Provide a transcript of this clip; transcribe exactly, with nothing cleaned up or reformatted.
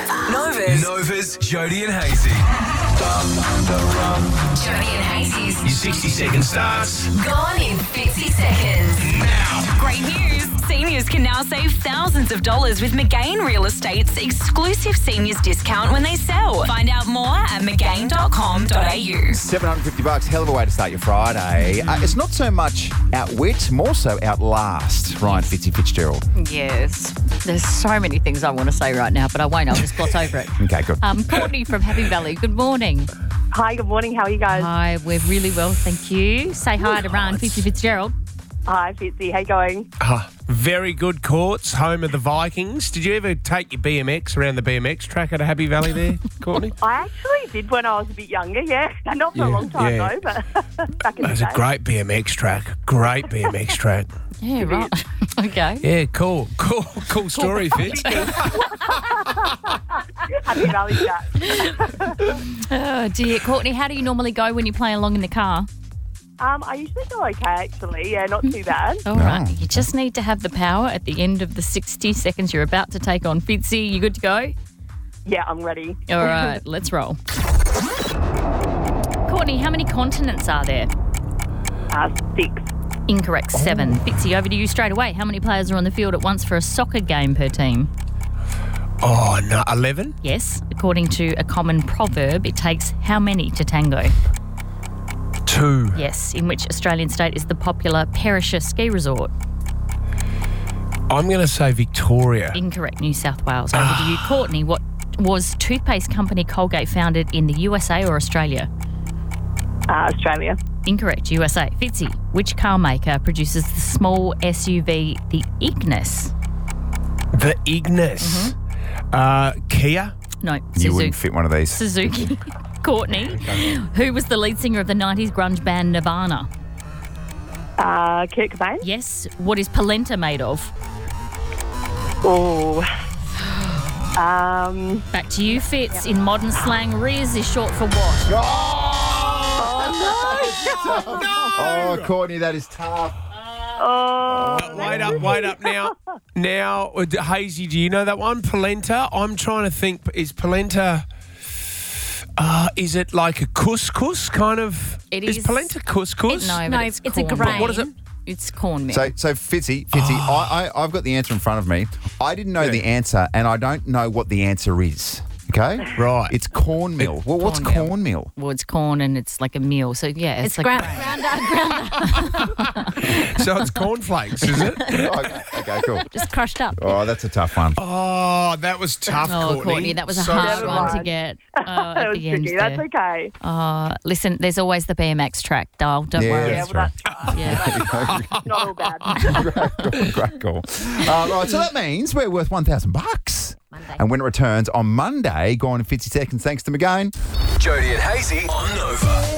Nova. Nova's. Nova's Jody and Hazy. Jody and Hazy's Your sixty second starts gone in fifty seconds. now. Great news! Seniors can now save thousands of dollars with McGain Real Estate's exclusive seniors discount when they sell. Find out more at mcgain dot com dot a u. seven hundred fifty bucks, hell of a way to start your Friday. Uh, it's not so much outwit, more so outlast. Ryan Fitzy Fitzgerald. Yes. There's so many things I want to say right now, but I won't. I'll just gloss over it. Okay, good. Um, Courtney from Happy Valley, good morning. Hi, good morning. How are you guys? Hi, we're really well, thank you. Say hi to Ryan Fitzy Fitzgerald. Hi, Fitzy. How you going? Ah, very good courts, home of the Vikings. Did you ever take your B M X around the B M X track at a Happy Valley there, Courtney? I actually did when I was a bit younger, yeah. Not for Yeah, a long time, yeah. though, but back in That's the a day. great B M X track. Great B M X track. Yeah, right. Okay. Yeah, cool. Cool, cool story, Fitz. Happy Valley chat. Oh, dear. Courtney, how do you normally go when you play along in the car? Um, I usually go okay, actually. Yeah, not too bad. All right. You just need to have the power at the end of the sixty seconds you're about to take on Fitzy. You good to go? Yeah, I'm ready. All right, let's roll. Courtney, how many continents are there? Uh, six. Incorrect, seven. Fitzy, over to you straight away. How many players are on the field at once for a soccer game per team? Oh, no, eleven? Yes, according to a common proverb, it takes how many to tango? Two. Yes, in which Australian state is the popular Perisher ski resort? I'm going to say Victoria. Incorrect, New South Wales. Over to you, Courtney. What was toothpaste company Colgate founded in the U S A or Australia? Uh, Australia. Incorrect, U S A. Fitzy, which car maker produces the small S U V, the Ignis? The Ignis. Uh, Kia? No, You Suzuki. wouldn't fit one of these. Suzuki. Courtney, who was the lead singer of the nineties grunge band Nirvana? Uh, Kurt Cobain. Yes. What is polenta made of? Oh. Um, Back to you, Fitz. In modern slang, Riz is short for what? Oh, Courtney, that is tough. oh. Uh, wait up, wait up now. Now, uh, Hazy, do you know that one? Polenta? I'm trying to think, is polenta... Uh, is it like a couscous kind of? It is is- polenta couscous? It- no, but No, it's, it's a corn. grain. What is it? It's cornmeal. So, so Fitzy, Fitzy, I, I, I've got the answer in front of me. I didn't know Yeah. the answer, and I don't know what the answer is. Okay, Right. It's cornmeal. Well, what's Cornmeal. cornmeal? well, it's corn and it's like a meal. So, yeah, it's, It's like ground, grain. ground up, ground up. So it's cornflakes, is it? okay, okay, cool. Just crushed up. Oh, that's a tough one. Oh, that was tough, Oh, Courtney. Courtney, that was a So hard Never one to mind. get uh, That at was the end tricky. there. That's okay. Uh, listen, there's always the B M X track, Dale. Don't Yeah, worry. Yeah, that's well, right. Yeah. that's not all bad. Great call. Uh, right, so that means we're worth one thousand bucks. Monday. And when it returns on Monday, go on in fifty seconds. Thanks to McGain. Jody and Hazy on Nova.